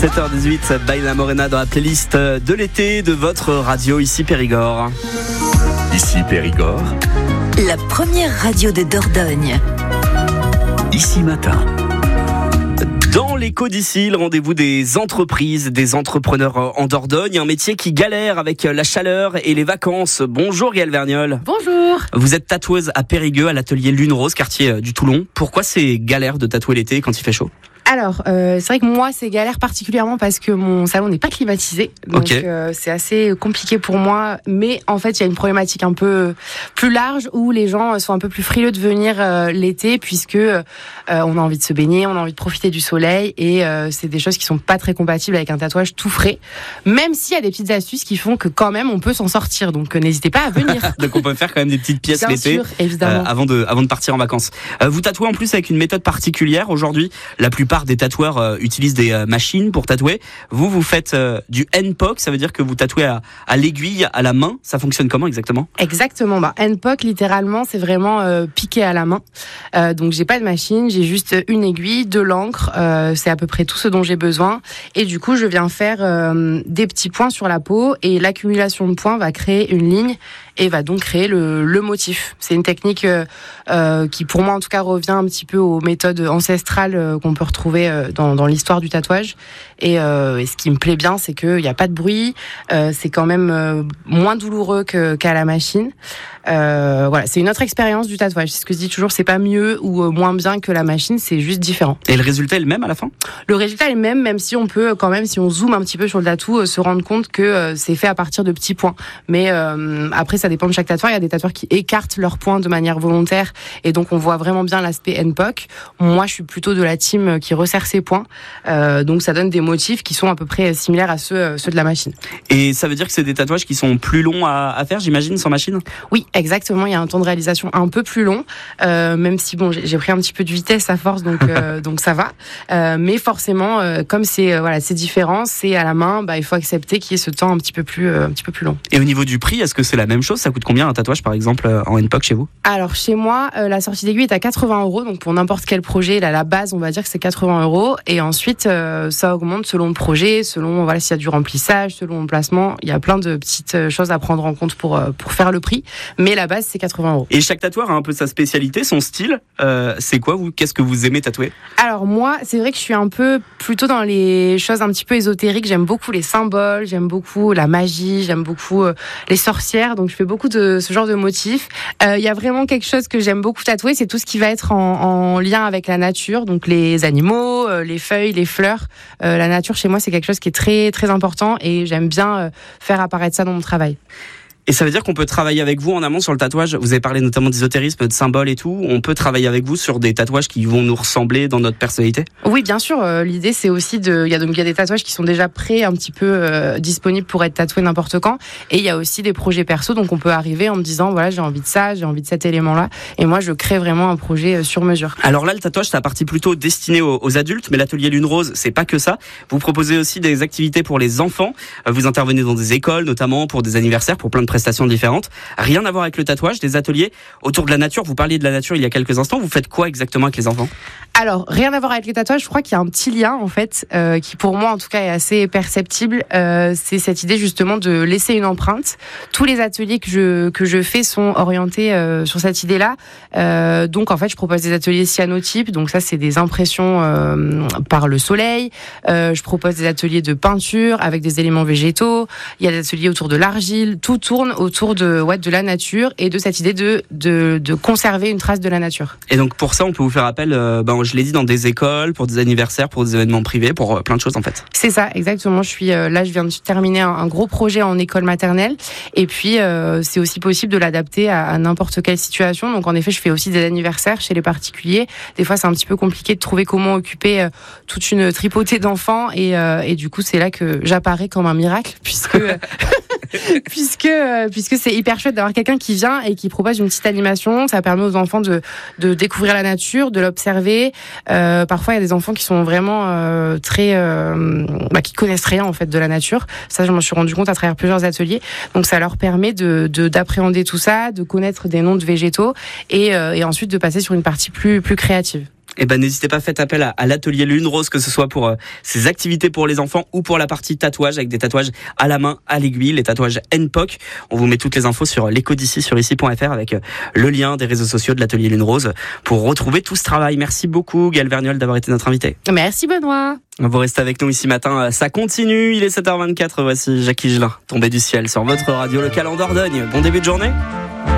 7h18, Baila Morena dans la playlist de l'été de votre radio, ici Périgord. Ici Périgord. La première radio de Dordogne. Ici Matin. Dans l'écho d'ici, le rendez-vous des entreprises, des entrepreneurs en Dordogne, un métier qui galère avec la chaleur et les vacances. Bonjour Gaëlle Vergnol. Bonjour. Vous êtes tatoueuse à Périgueux, à l'atelier Lune Rose, quartier du Toulon. Pourquoi c'est galère de tatouer l'été quand il fait chaud ? Alors, c'est vrai que moi, c'est galère particulièrement parce que mon salon n'est pas climatisé. Donc, c'est assez compliqué pour moi. Mais en fait, il y a une problématique un peu plus large où les gens sont un peu plus frileux de venir l'été puisque on a envie de se baigner, on a envie de profiter du soleil et c'est des choses qui sont pas très compatibles avec un tatouage tout frais. Même s'il y a des petites astuces qui font que quand même on peut s'en sortir. Donc, n'hésitez pas à venir. Donc, on peut faire quand même des petites pièces Bien l'été sûr, évidemment. avant de partir en vacances. Vous tatouez en plus avec une méthode particulière. Aujourd'hui, la plupart des tatoueurs utilisent des machines pour tatouer. Vous faites du NPOC, ça veut dire que vous tatouez à l'aiguille, à la main. Ça fonctionne comment exactement ? Exactement. NPOC, littéralement, c'est vraiment piqué à la main. Donc, j'ai pas de machine, j'ai juste une aiguille, de l'encre. C'est à peu près tout ce dont j'ai besoin. Et du coup, je viens faire des petits points sur la peau et l'accumulation de points va créer une ligne et va donc créer le motif. C'est une technique qui, pour moi, en tout cas, revient un petit peu aux méthodes ancestrales qu'on peut retrouver dans l'histoire du tatouage. Et ce qui me plaît bien, c'est qu'il n'y a pas de bruit, c'est quand même moins douloureux qu'à la machine. Voilà, c'est une autre expérience du tatouage. C'est ce que je dis toujours, c'est pas mieux ou moins bien que la machine, c'est juste différent. Et le résultat est le même à la fin ? Le résultat est le même si on peut quand même, si on zoome un petit peu sur le tatou, se rendre compte que c'est fait à partir de petits points. Mais après, ça dépend de chaque tatoueur. Il y a des tatoueurs qui écartent leurs points de manière volontaire et donc on voit vraiment bien l'aspect NPOC. Moi, je suis plutôt de la team qui resserre ses points. Donc ça donne des motifs qui sont à peu près similaires à ceux de la machine. Et ça veut dire que c'est des tatouages qui sont plus longs à faire, j'imagine, sans machine ? Oui, exactement. Il y a un temps de réalisation un peu plus long, même si bon, j'ai pris un petit peu de vitesse à force, donc ça va. Mais forcément, comme c'est différent, c'est à la main. Il faut accepter qu'il y ait ce temps un petit peu plus long. Et au niveau du prix, est-ce que c'est la même chose ? Ça coûte combien un tatouage, par exemple, en NPOC chez vous ? Alors chez moi, la sortie d'aiguille est à 80 €. Donc pour n'importe quel projet, la base, on va dire que c'est 80 €. Et ensuite, ça augmente selon le projet, selon s'il y a du remplissage, selon le placement. Il y a plein de petites choses à prendre en compte pour faire le prix. Mais la base, c'est 80 €. Et chaque tatoueur a un peu sa spécialité, son style. C'est quoi, vous ? Qu'est-ce que vous aimez tatouer ? Alors moi, c'est vrai que je suis un peu plutôt dans les choses un petit peu ésotériques. J'aime beaucoup les symboles, j'aime beaucoup la magie, j'aime beaucoup les sorcières. Donc je fais beaucoup de ce genre de motifs. Il y a vraiment quelque chose que j'aime beaucoup tatouer, c'est tout ce qui va être en lien avec la nature. Donc les animaux, les feuilles, les fleurs. La nature chez moi, c'est quelque chose qui est très très important et j'aime bien faire apparaître ça dans mon travail. Et ça veut dire qu'on peut travailler avec vous en amont sur le tatouage. Vous avez parlé notamment d'ésotérisme, de symboles et tout. On peut travailler avec vous sur des tatouages qui vont nous ressembler dans notre personnalité ? Oui, bien sûr. L'idée, c'est aussi il y a des tatouages qui sont déjà prêts, un petit peu disponibles pour être tatoués n'importe quand. Et il y a aussi des projets perso. Donc, on peut arriver en me disant, voilà, j'ai envie de ça, j'ai envie de cet élément-là. Et moi, je crée vraiment un projet sur mesure. Alors là, le tatouage, c'est la partie plutôt destinée aux adultes. Mais l'atelier Lune Rose, c'est pas que ça. Vous proposez aussi des activités pour les enfants. Vous intervenez dans des écoles, notamment pour des anniversaires, pour plein de prestations différentes. Rien à voir avec le tatouage, des ateliers autour de la nature. Vous parliez de la nature il y a quelques instants. Vous faites quoi exactement avec les enfants ? Alors, rien à voir avec les tatouages. Je crois qu'il y a un petit lien, en fait, qui pour moi, en tout cas, est assez perceptible. C'est cette idée, justement, de laisser une empreinte. Tous les ateliers que je fais sont orientés sur cette idée-là. Donc, en fait, je propose des ateliers cyanotypes. Donc, ça, c'est des impressions par le soleil. Je propose des ateliers de peinture avec des éléments végétaux. Il y a des ateliers autour de l'argile. Tout tourne autour de la nature et de cette idée de conserver une trace de la nature. Et donc, pour ça, on peut vous faire appel, je l'ai dit, dans des écoles, pour des anniversaires, pour des événements privés, pour plein de choses en fait. C'est ça, exactement. Je viens de terminer un gros projet en école maternelle et puis c'est aussi possible de l'adapter à n'importe quelle situation. Donc en effet, je fais aussi des anniversaires chez les particuliers. Des fois, c'est un petit peu compliqué de trouver comment occuper toute une tripotée d'enfants et du coup, c'est là que j'apparais comme un miracle puisque c'est hyper chouette d'avoir quelqu'un qui vient et qui propose une petite animation. Ça permet aux enfants de découvrir la nature, de l'observer. Parfois, il y a des enfants qui sont vraiment qui connaissent rien en fait de la nature. Ça, je m'en suis rendu compte à travers plusieurs ateliers. Donc, ça leur permet d'appréhender tout ça, de connaître des noms de végétaux et ensuite de passer sur une partie plus créative. Eh ben, n'hésitez pas, faites appel à l'atelier Lune Rose, que ce soit pour ces activités pour les enfants ou pour la partie tatouage, avec des tatouages à la main, à l'aiguille, les tatouages NPOC. On vous met toutes les infos sur l'écho d'ici, sur ici.fr, avec le lien des réseaux sociaux de l'atelier Lune Rose pour retrouver tout ce travail. Merci beaucoup, Gaëlle Vergnol, d'avoir été notre invité. Merci Benoît. Vous restez avec nous ici matin, ça continue, il est 7h24, voici Jacques Higelin, tombé du ciel sur votre radio locale en Dordogne. Bon début de journée.